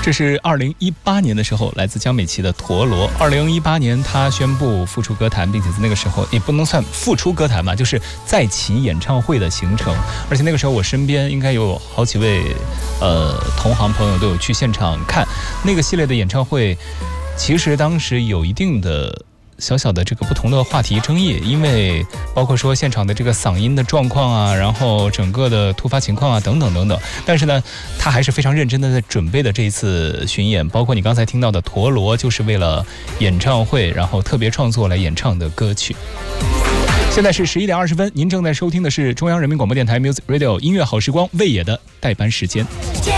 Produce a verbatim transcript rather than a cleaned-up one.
这是二零一八年的时候，来自江美琪的《陀螺》。二零一八年，她宣布复出歌坛，并且在那个时候也不能算复出歌坛吧，就是再起演唱会的行程。而且那个时候，我身边应该有好几位呃同行朋友都有去现场看那个系列的演唱会。其实当时有一定的小小的这个不同的话题争议，因为包括说现场的这个嗓音的状况啊，然后整个的突发情况啊等等等等。但是呢，他还是非常认真的在准备的这一次巡演，包括你刚才听到的《陀螺》，就是为了演唱会然后特别创作来演唱的歌曲。现在是十一点二十分，您正在收听的是中央人民广播电台 Music Radio 音乐好时光，魏野的代班时间。